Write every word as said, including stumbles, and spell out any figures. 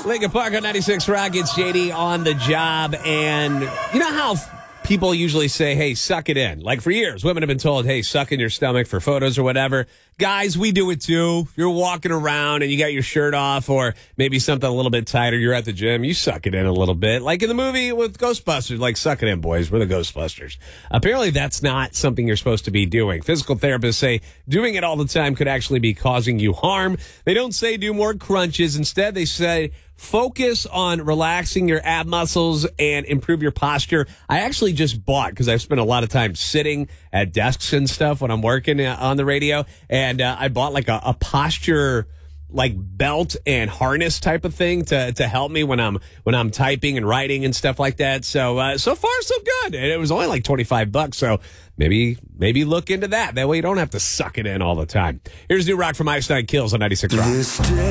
Lincoln Park on ninety-six Rock. It's J D on the job. And you know how people usually say, hey, suck it in? Like for years, women have been told, hey, suck in your stomach for photos or whatever. Guys, we do it too. You're walking around and you got your shirt off or maybe something a little bit tighter. You're at the gym. You suck it in a little bit. Like in the movie with Ghostbusters, like suck it in, boys. We're the Ghostbusters. Apparently, that's not something you're supposed to be doing. Physical therapists say doing it all the time could actually be causing you harm. They don't say do more crunches. Instead, they say focus on relaxing your ab muscles and improve your posture. I actually just bought, because I've spent a lot of time sitting at desks and stuff when I'm working on the radio, and uh, I bought like a, a posture like belt and harness type of thing to to help me when I'm when I'm typing and writing and stuff like that. So uh, so far so good. And it was only like twenty-five bucks. So maybe maybe look into that. That way you don't have to suck it in all the time. Here's new rock from Ice Nine Kills on ninety-six Rock.